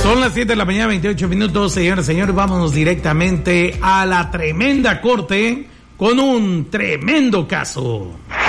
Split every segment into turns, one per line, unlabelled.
Son las 7 de la mañana, 28 minutos, señores, vámonos directamente a la tremenda corte con un tremendo caso.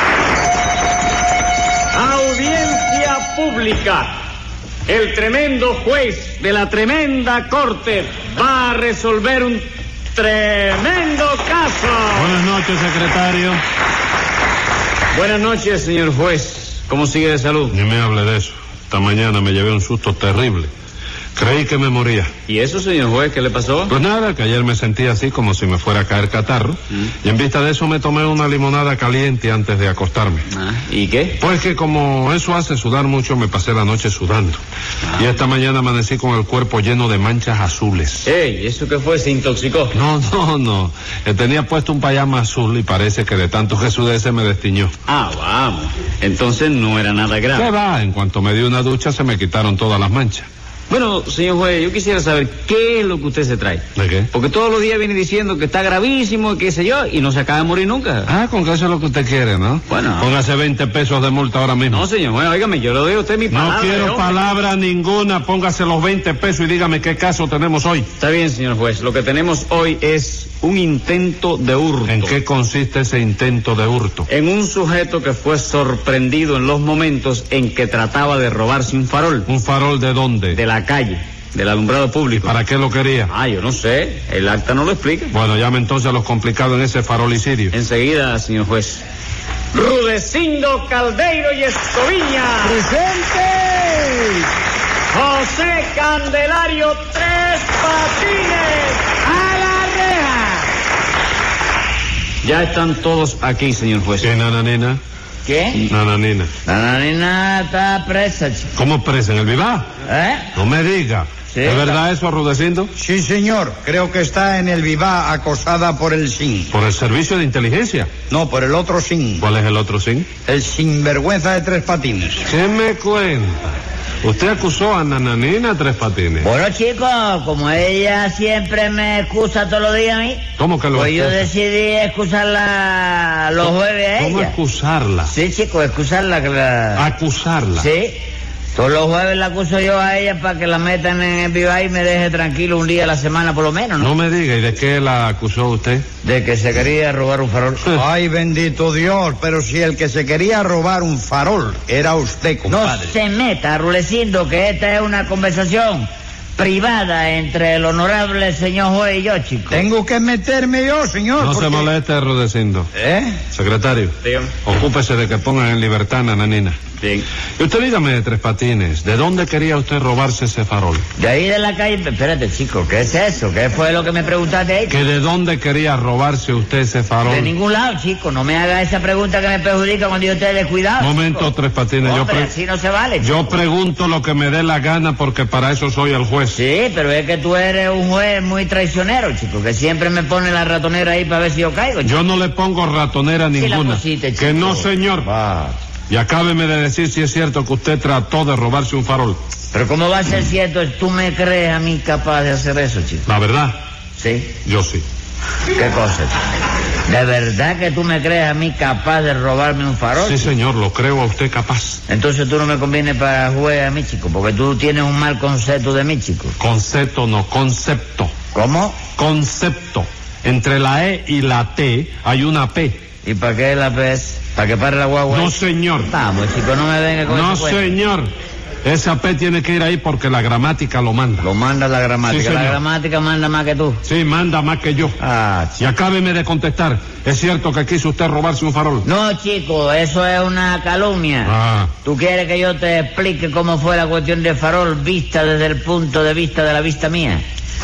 Audiencia pública. El tremendo juez de la tremenda corte va a resolver un tremendo caso.
Buenas noches, secretario.
Buenas noches, señor juez. ¿Cómo sigue de salud?
Ni me hable de eso. Esta mañana me llevé un susto terrible. Creí que me moría.
¿Y eso, señor juez, qué le pasó?
Pues nada, que ayer me sentí así como si me fuera a caer catarro. Y en vista de eso me tomé una limonada caliente antes de acostarme.
¿Y qué?
Pues que como eso hace sudar mucho, me pasé la noche sudando. Y esta mañana amanecí con el cuerpo lleno de manchas azules.
Ey, ¿eso qué fue? ¿Se intoxicó?
No. Tenía puesto un payama azul y parece que de tanto que sudé se me destiñó.
Vamos. Entonces no era nada grave.
¿Qué va? En cuanto me di una ducha se me quitaron todas las manchas.
Bueno, señor juez, yo quisiera saber qué es lo que usted se trae.
¿De qué?
Porque todos los días viene diciendo que está gravísimo y qué sé yo, y no se acaba de morir nunca.
Con que eso es lo que usted quiere, ¿no?
Bueno.
Póngase 20 pesos de multa ahora mismo.
No, señor juez, óigame, yo le doy a usted mi palabra.
No quiero palabra ninguna, póngase los 20 pesos y dígame qué caso tenemos hoy.
Está bien, señor juez, lo que tenemos hoy es un intento de hurto.
¿En qué consiste ese intento de hurto?
En un sujeto que fue sorprendido en los momentos en que trataba de robarse un farol.
¿Un farol de dónde?
De la calle, del alumbrado público.
¿Para qué lo quería?
Yo no sé, el acta no lo explica.
Bueno, llame entonces a los complicados en ese farolicidio.
Enseguida, señor juez. Rudecindo Caldeiro y Escoviña.
¡Presente!
José Candelario Tres Patines.
¡A la reja!
Ya están todos aquí, señor juez.
¿Qué, nananina?
¿Qué?
Nananina.
La nena está presa, chico.
¿Cómo presa? ¿En el Vivá? No me diga.
Sí,
¿Es verdad eso, Rudecindo?
Sí, señor. Creo que está en el Vivá acosada por el SIN.
¿Por el servicio de inteligencia?
No, por el otro SIN.
¿Cuál es el otro SIN?
El sinvergüenza de Tres Patines.
¿Qué me cuenta? ¿Usted acusó a Nananina Tres Patines?
Bueno, chicos, como ella siempre me excusa todos los días a mí.
¿Cómo que lo
Pues yo
excusa?
decidí excusarla los jueves a
¿Cómo
ella.
excusarla?
Sí, chicos, excusarla. Que
Acusarla.
Sí. Todos los jueves la acuso yo a ella para que la metan en el Viva y me deje tranquilo un día a la semana por lo menos, ¿no?
No me diga, ¿y de qué la acusó usted?
De que se quería robar un farol.
Ay, bendito Dios, pero si el que se quería robar un farol era usted,
No
compadre.
se meta, Rulecindo, que esta es una conversación privada entre el honorable señor juez y yo, chico.
Tengo que meterme yo, señor.
No se
porque-
moleste, Rudecindo.
¿Eh?
Secretario,
Dígame.
ocúpese de que pongan en libertad a Nananina.
Bien.
Y usted dígame, Tres Patines, ¿de dónde quería usted robarse ese farol?
De ahí de la calle... Espérate, chico, ¿qué es eso? ¿Qué fue lo que me preguntaste ahí?
¿Que de dónde quería robarse usted ese farol?
De ningún lado, chico. No me haga esa pregunta que me perjudica cuando yo esté descuidado.
Momento,
chico.
Tres Patines,
Hombre, así no se vale, chico.
yo pregunto lo que me dé la gana porque para eso soy el juez.
Sí, pero es que tú eres un juez muy traicionero, chico, que siempre me pone la ratonera ahí para ver si yo caigo, chico.
Yo no le pongo ratonera
Sí la
ninguna.
pusiste,
Que
chico.
no, señor.
Va.
Y acábeme de decir si es cierto que usted trató de robarse un farol.
Pero ¿cómo va a ser cierto? ¿Tú me crees a mí capaz de hacer eso, chico?
La verdad,
Sí.
yo sí.
¿Qué cosa, chico? ¿De verdad que tú me crees a mí capaz de robarme un farol?
Sí, señor, lo creo a usted capaz.
Entonces tú no me conviene para juez a mí, chico, porque tú tienes un mal concepto de mí, chico.
Concepto, no, concepto.
¿Cómo?
Concepto. Entre la E y la T hay una P.
¿Y para qué la ves? ¿Para que pare la guagua?
No, señor.
Vamos, chico, no me venga con
No,
ese cuento.
señor. Esa P tiene que ir ahí porque la gramática lo manda.
Lo manda la gramática.
Sí,
la
señor.
gramática manda más que tú.
Sí, manda más que yo. Y acábeme de contestar. ¿Es cierto que quiso usted robarse un farol?
No, chico, eso es una calumnia. ¿Tú quieres que yo te explique cómo fue la cuestión del farol vista desde el punto de vista de la vista mía?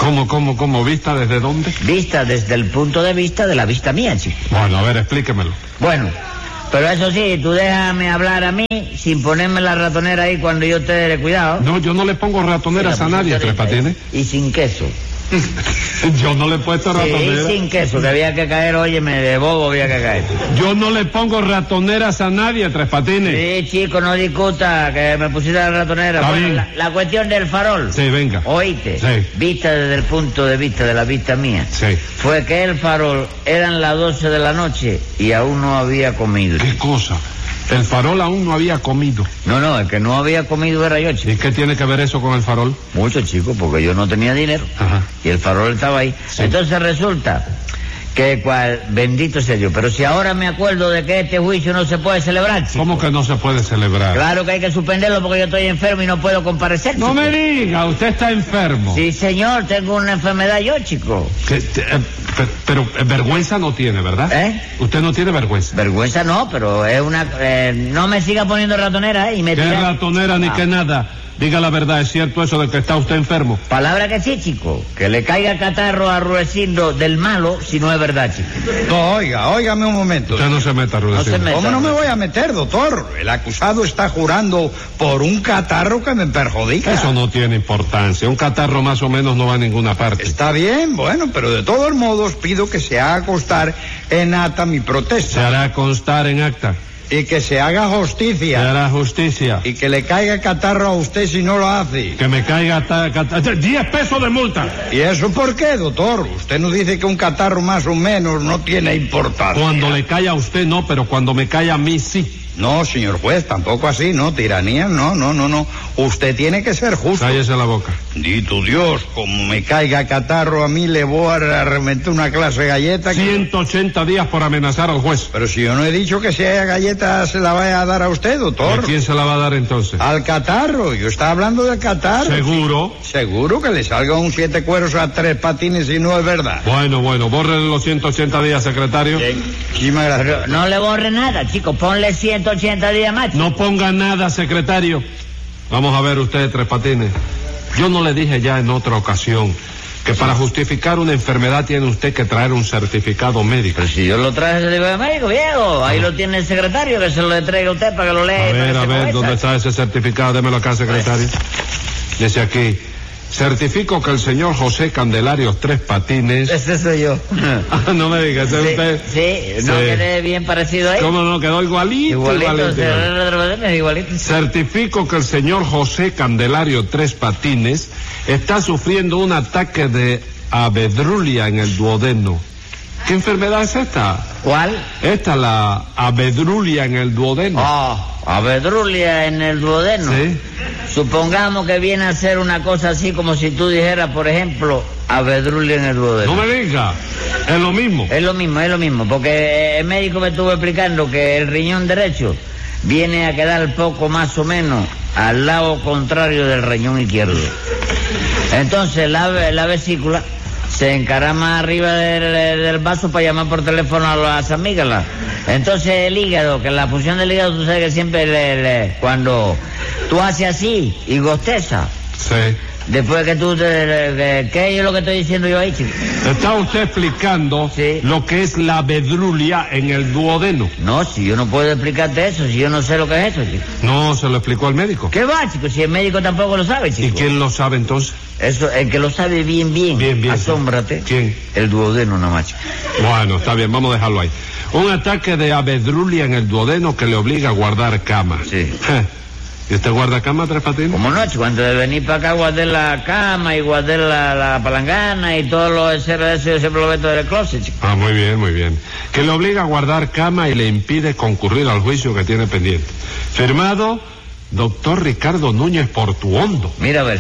¿Cómo? ¿Vista desde dónde?
Vista desde el punto de vista de la vista mía, chico.
Bueno, a ver, explíquemelo.
Bueno, pero eso sí, tú déjame hablar a mí sin ponerme la ratonera ahí cuando yo esté de cuidado.
No, yo no le pongo ratoneras a nadie, Tres Patines.
Y sin queso.
Yo no le he puesto ratoneras.
Sí, sin queso, que había que caer, óyeme, de bobo había que caer.
Yo no le pongo ratoneras a nadie, Tres Patines.
Sí, chico, no discuta que me pusiste la ratonera.
Está
Bueno,
bien.
la cuestión del farol.
Sí, venga.
Oíste.
Sí.
Vista desde el punto de vista de la vista mía.
Sí.
Fue que el farol eran las 12 de la noche y aún no había comido.
¿Qué cosa? El farol aún no había comido.
No, el que no había comido era yo, chico.
¿Y qué tiene que ver eso con el farol?
Mucho, chico, porque yo no tenía dinero.
Ajá.
Y el farol estaba ahí. Sí. Entonces resulta que bendito sea Dios, pero si ahora me acuerdo de que este juicio no se puede celebrar, chico.
¿Cómo que no se puede celebrar?
Claro que hay que suspenderlo porque yo estoy enfermo y no puedo comparecer, chico.
No me diga, usted está enfermo.
Sí, señor, tengo una enfermedad yo, chico.
Pero vergüenza no tiene, ¿verdad? Usted no tiene vergüenza.
Vergüenza no, pero es una... no me siga poniendo ratonera, y me
¿Qué ratonera ni qué nada? Diga la verdad, ¿es cierto eso de que está usted enfermo?
Palabra que sí, chico. Que le caiga catarro a Rudecindo del malo si no es verdad, chico.
No, óigame un momento.
Usted no se meta, Rudecindo.
No se meta.
¿Cómo no me voy a meter, doctor? El acusado está jurando por un catarro que me perjudica.
Eso no tiene importancia. Un catarro más o menos no va a ninguna parte.
Está bien, bueno, pero de todos modos pido que se haga constar en acta mi protesta.
Se hará constar en acta.
Y que se haga justicia.
Se hará justicia.
Y que le caiga catarro a usted si no lo hace.
Que me caiga 10 pesos de multa.
¿Y eso por qué, doctor? Usted nos dice que un catarro más o menos no tiene importancia.
Cuando le cae a usted no, pero cuando me cae a mí sí.
No, señor juez, tampoco así, no, tiranía, no. Usted tiene que ser justo.
Cállese la boca.
Dito Dios, como me caiga catarro a mí le voy a reventar una clase de galleta.
180 días por amenazar al juez.
Pero si yo no he dicho que si haya galleta se la vaya a dar a usted, doctor.
¿A quién se la va a dar entonces?
Al catarro, yo estaba hablando del catarro.
¿Seguro?
Sí. Seguro que le salga un 7 cueros a 3 patines y no es verdad.
Bueno, borre los 180 días, secretario.
Sí, me agradece.
No le borre nada, chico, ponle 180 días más.
No ponga nada, secretario. Vamos a ver usted, Tres Patines. Yo no le dije ya en otra ocasión que para justificar una enfermedad tiene usted que traer un certificado médico.
Pero si yo lo traje ese certificado médico, viejo, ahí lo tiene el secretario, que se lo entregue a usted para que lo lea.
A ver, ¿dónde está ese certificado? Démelo acá, secretario. Dice aquí: certifico que el señor José Candelario Tres Patines...
Ese soy yo.
No me diga, ¿ese es usted?
Sí, ¿no quedé bien parecido ahí?
¿Cómo no? Quedó igualito.
Igualito.
Certifico que el señor José Candelario Tres Patines está sufriendo un ataque de abedrulia en el duodeno. ¿Qué enfermedad es esta?
¿Cuál?
Esta, la abedrulia en el duodeno.
Abedrulia en el duodeno.
Sí.
Supongamos que viene a ser una cosa así como si tú dijeras, por ejemplo, abedrulia en el duodeno.
No me diga, es lo mismo.
Es lo mismo, porque el médico me estuvo explicando que el riñón derecho viene a quedar poco más o menos al lado contrario del riñón izquierdo. Entonces la vesícula se encarama arriba del vaso para llamar por teléfono a las amígdalas. Entonces el hígado, que la función del hígado, tú sabes que siempre cuando tú haces así y gosteza.
Sí.
Después que tú ¿qué es lo que estoy diciendo yo ahí, chico?
Está usted explicando lo que es la abedrulia en el duodeno.
No, si yo no puedo explicarte eso, si yo no sé lo que es eso, chico.
No, se lo explicó al médico.
¿Qué va, chico? Si el médico tampoco lo sabe, chico.
¿Y quién lo sabe entonces?
Eso, el que lo sabe bien. Asómbrate.
¿Quién?
El duodeno nada más, chico.
Bueno, está bien, vamos a dejarlo ahí. Un ataque de abedrulia en el duodeno que le obliga a guardar cama.
Sí.
¿Y usted guarda cama, Tres Patines?
Como no, chico, antes de venir para acá guardé la cama y guardé la palangana y todo lo de eso, yo siempre lo meto del closet, chico.
Ah, muy bien. Que le obliga a guardar cama y le impide concurrir al juicio que tiene pendiente. Firmado, doctor Ricardo Núñez Portuondo.
Mira, a ver,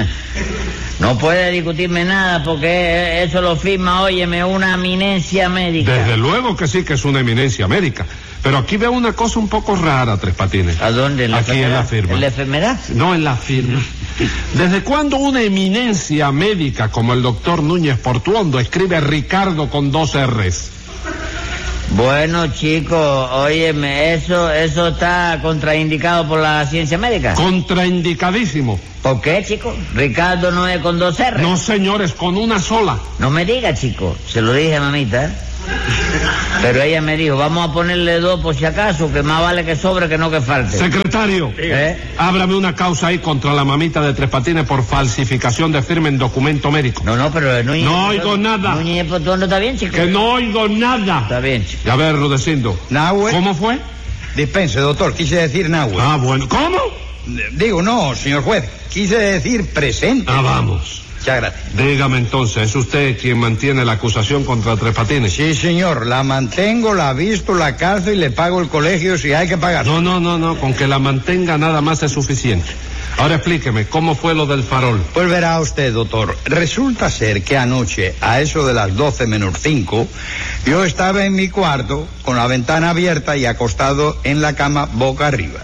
no puede discutirme nada porque eso lo firma, óyeme, una eminencia médica.
Desde luego que sí, que es una eminencia médica. Pero aquí veo una cosa un poco rara, Tres Patines.
¿A dónde?
Aquí en la firma.
¿En la enfermedad?
No, en la firma. ¿Desde cuándo una eminencia médica como el doctor Núñez Portuondo escribe Ricardo con 2 R's?
Bueno, chico, óyeme, eso está contraindicado por la ciencia médica.
Contraindicadísimo.
¿Por qué, chico? Ricardo no es con 2 R's.
No, señores, con una sola.
No me diga, chico. Se lo dije a mamita, Pero ella me dijo, vamos a ponerle 2 por si acaso, que más vale que sobre que no que falte.
Secretario, ábrame una causa ahí contra la mamita de Tres Patines por falsificación de firma en documento médico.
No, pero
no oigo nada.
Núñez Portuondo está bien, chico.
Que no oigo nada.
Está bien, chico.
Y a ver, Rudecindo.
Nahue.
¿Cómo fue?
Dispense, doctor, quise decir Nahue.
Ah, bueno. ¿Cómo?
Digo, no, señor juez, quise decir presente.
Ah, vamos.
Muchas gracias.
Dígame entonces, ¿es usted quien mantiene la acusación contra Tres Patines?
Sí, señor, la mantengo, la visto, la calzo y le pago el colegio si hay que pagar.
No, con que la mantenga nada más es suficiente. Ahora explíqueme, ¿cómo fue lo del farol?
Pues verá usted, doctor, resulta ser que anoche, a eso de las 12 menos 5, yo estaba en mi cuarto con la ventana abierta y acostado en la cama boca arriba.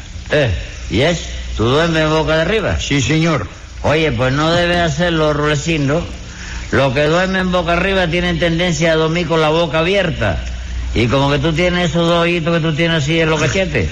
¿Y es? ¿Tú duermes boca de arriba?
Sí, señor.
Oye, pues no debes hacerlo, Rulecindo. Los que duermen boca arriba tienen tendencia a dormir con la boca abierta. Y como que tú tienes esos dos ojitos que tú tienes así en los cachetes,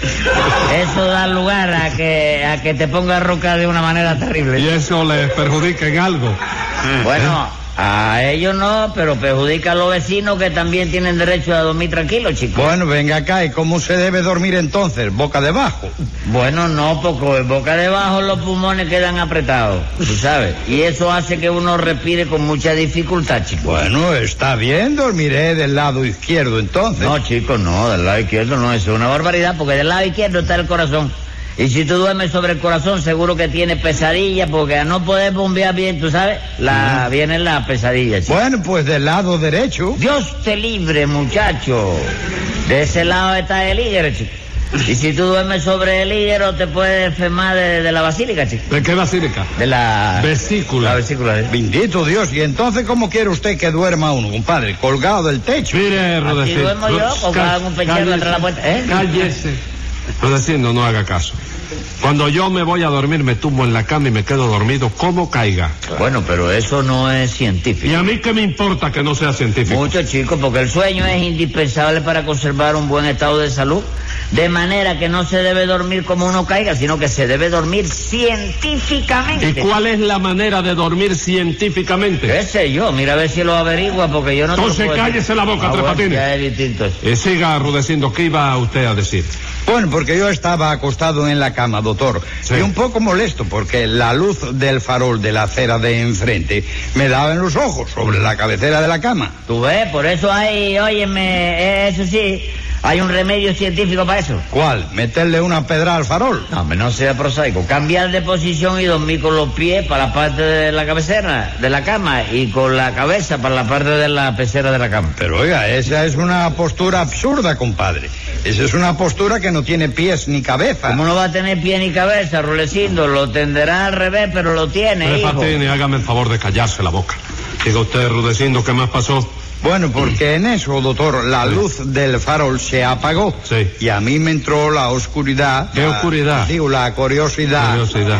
eso da lugar a que te pongas a roncar de una manera terrible.
¿Y eso les perjudica en algo?
Bueno, a ellos no, pero perjudica a los vecinos que también tienen derecho a dormir tranquilos, chicos.
Bueno, venga acá, ¿y cómo se debe dormir entonces? ¿Boca debajo?
Bueno, no, porque boca debajo los pulmones quedan apretados, tú sabes. Y eso hace que uno respire con mucha dificultad, chicos.
Bueno, está bien, dormiré del lado izquierdo entonces.
No, chicos, no, del lado izquierdo no, eso es una barbaridad, porque del lado izquierdo está el corazón. Y si tú duermes sobre el corazón, seguro que tienes pesadilla, porque a no poder bombear bien, tú sabes, viene la pesadilla, chico.
Bueno, pues del lado derecho.
Dios te libre, muchacho. De ese lado está el hígado, chico. Y si tú duermes sobre el hígado, te puedes enfermar de la basílica, chico.
¿De qué basílica?
De la...
vesícula.
La vesícula, ¿eh?
Bendito Dios, ¿y entonces cómo quiere usted que duerma uno, compadre? ¿Colgado del techo?
Mire,
Así
Rudecindo.
duermo yo, colgado en un pechero detrás de la puerta, ¿eh?
Cállese. Rudecindo, no haga caso. Cuando yo me voy a dormir, me tumbo en la cama y me quedo dormido como caiga.
Bueno, pero eso no es científico.
¿Y a mí qué me importa que no sea científico?
Mucho, chicos, porque el sueño es indispensable para conservar un buen estado de salud. De manera que no se debe dormir como uno caiga, sino que se debe dormir científicamente.
¿Y cuál es la manera de dormir científicamente?
¿Qué sé yo? Mira a ver si lo averigua, porque yo no...
Entonces cállese la boca, Tres Patines.
Ya es distinto eso.
Siga, Rudecindo, ¿qué iba usted a decir?
Bueno, porque yo estaba acostado en la cama, doctor,
sí.
Y un poco molesto porque la luz del farol de la acera de enfrente me daba en los ojos sobre la cabecera de la cama.
Tú ves, por eso hay, óyeme, eso sí, hay un remedio científico para eso.
¿Cuál? ¿Meterle una pedra al farol?
No, hombre, no sea prosaico. Cambiar de posición y dormir con los pies para la parte de la cabecera de la cama y con la cabeza para la parte de la pecera de la cama.
Pero oiga, esa es una postura absurda, compadre. Esa es una postura que no tiene pies ni cabeza.
¿Cómo no va a tener pie ni cabeza, Rulecindo? Lo tenderá al revés, pero lo tiene,
Tres
hijo.
Patines, hágame el favor de callarse la boca. Diga usted, Rudecindo, ¿qué más pasó?
Bueno, porque en eso, doctor, la luz del farol se apagó.
Sí.
Y a mí me entró la oscuridad.
¿Qué oscuridad?
Digo, la curiosidad.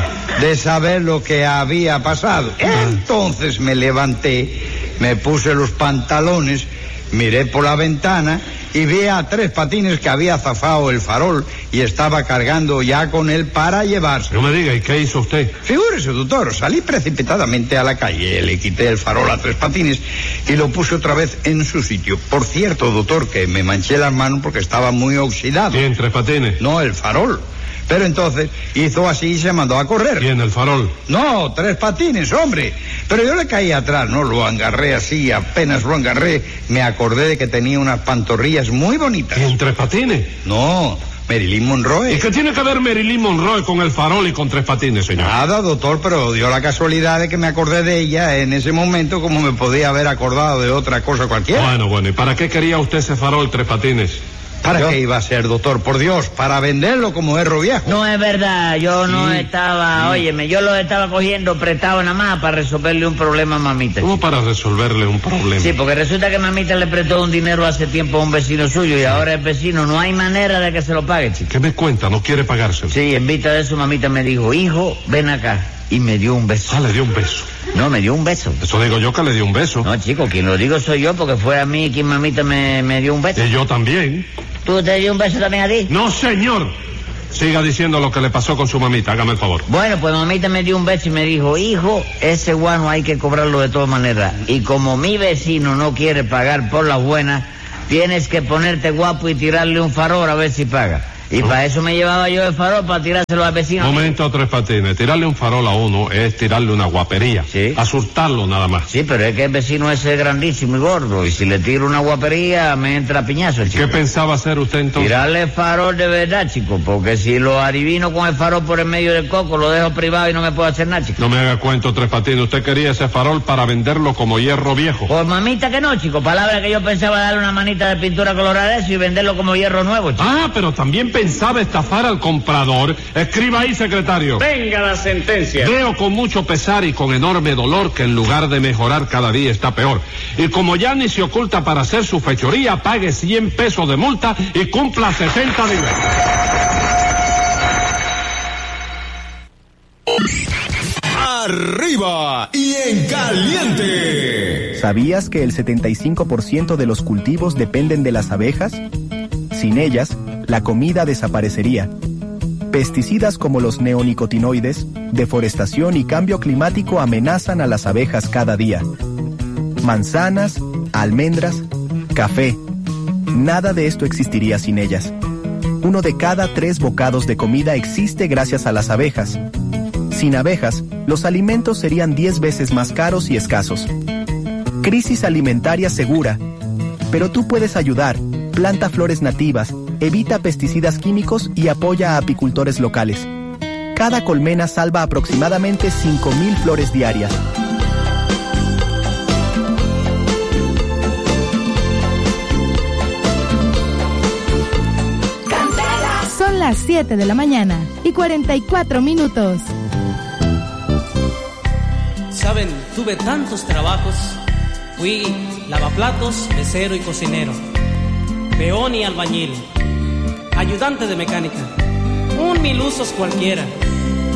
De saber lo que había pasado. Entonces me levanté, me puse los pantalones, miré por la ventana y vi a Tres Patines que había zafado el farol y estaba cargando ya con él para llevarse.
No me diga, ¿y qué hizo usted?
Figúrese, doctor, salí precipitadamente a la calle, le quité el farol a Tres Patines y lo puse otra vez en su sitio. Por cierto, doctor, que me manché las manos porque estaba muy oxidado.
¿Quién, Tres Patines?
No, el farol. Pero entonces hizo así y se mandó a correr.
¿Quién, el farol?
No, Tres Patines, hombre. Pero yo le caí atrás, ¿no? Lo agarré así, apenas lo agarré, me acordé de que tenía unas pantorrillas muy bonitas.
¿Quién, Tres Patines?
No, Marilyn Monroe.
¿Y qué tiene que ver Marilyn Monroe con el farol y con Tres Patines, señor?
Nada, doctor, pero dio la casualidad de que me acordé de ella en ese momento como me podía haber acordado de otra cosa cualquiera.
Bueno, ¿y para qué quería usted ese farol, Tres Patines?
¿Para qué iba a ser, doctor? Por Dios, para venderlo como herro viejo.
No es verdad, yo no estaba, óyeme, yo lo estaba cogiendo prestado nada más para resolverle un problema a mamita.
¿Cómo para resolverle un problema?
Sí, porque resulta que mamita le prestó un dinero hace tiempo a un vecino suyo y ahora el vecino no hay manera de que se lo pague, chico.
¿Qué me cuenta? ¿No quiere pagárselo?
Sí, en vista de eso mamita me dijo, hijo, ven acá. Y me dio un beso.
Ah, le dio un beso.
No, me dio un beso.
Eso digo yo, que le dio un beso.
No, chico, quien lo digo soy yo, porque fue a mí quien mamita me dio un beso.
Y yo también.
¿Tú te dio un beso también a ti?
No, señor. Siga diciendo lo que le pasó con su mamita, hágame el favor.
Bueno, pues mamita me dio un beso y me dijo, hijo, ese guano hay que cobrarlo de todas maneras. Y como mi vecino no quiere pagar por las buenas, tienes que ponerte guapo y tirarle un farol a ver si paga. Y para eso me llevaba yo el farol, para tirárselo al vecino.
Momento, Tres Patines. Tirarle un farol a uno es tirarle una guapería.
Sí.
Asustarlo nada más.
Sí, pero es que el vecino ese es grandísimo y gordo. Y si le tiro una guapería, me entra piñazo, chico.
¿Qué pensaba hacer usted entonces?
Tirarle farol de verdad, chico. Porque si lo adivino con el farol por el medio del coco, lo dejo privado y no me puedo hacer nada, chico.
No me haga cuento, Tres Patines. Usted quería ese farol para venderlo como hierro viejo.
Pues mamita que no, chico. Palabra que yo pensaba darle una manita de pintura colorada a eso y venderlo como hierro nuevo, chico.
Ah, pero también pensaba estafar al comprador. Escriba ahí, secretario.
Venga la sentencia.
Veo con mucho pesar y con enorme dolor que en lugar de mejorar cada día está peor. Y como ya ni se oculta para hacer su fechoría, pague 100 pesos de multa y cumpla 60 días.
Arriba y en caliente.
¿Sabías que el 75% de los cultivos dependen de las abejas? Sin ellas, la comida desaparecería. Pesticidas como los neonicotinoides, deforestación y cambio climático amenazan a las abejas cada día. Manzanas, almendras, café. Nada de esto existiría sin ellas. 1 de cada 3 bocados de comida existe gracias a las abejas. Sin abejas, los alimentos serían 10 veces más caros y escasos. Crisis alimentaria segura. Pero tú puedes ayudar. Planta flores nativas, evita pesticidas químicos y apoya a apicultores locales. Cada colmena salva aproximadamente 5,000 flores diarias.
Son las 7 de la mañana y 44 minutos.
Saben, tuve tantos trabajos. Fui lavaplatos, mesero y cocinero, peón y albañil, ayudante de mecánica, un 1000 usos cualquiera.